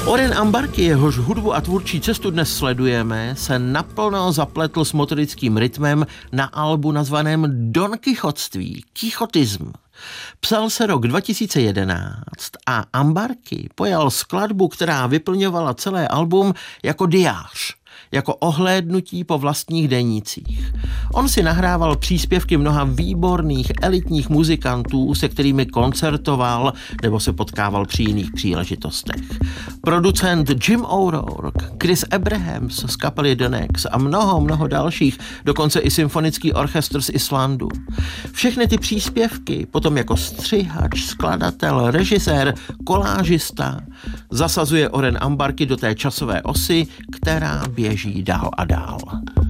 Oren Ambarky, jehož hudbu a tvůrčí cestu dnes sledujeme, se naplno zapletl s motorickým rytmem na albu nazvaném Don Kichotství, Kichotism. Psal se rok 2011 a Ambarky pojal skladbu, která vyplňovala celé album jako diář, jako ohlédnutí po vlastních denících. On si nahrával příspěvky mnoha výborných elitních muzikantů, se kterými koncertoval nebo se potkával při jiných příležitostech. Producent Jim O'Rourke, Chris Abrahams z kapely The Knack a mnoho dalších, dokonce i symfonický orchestr z Islandu. Všechny ty příspěvky potom jako střihač, skladatel, režisér, kolážista zasazuje Oren Ambarky do té časové osy, která běží dál a dál.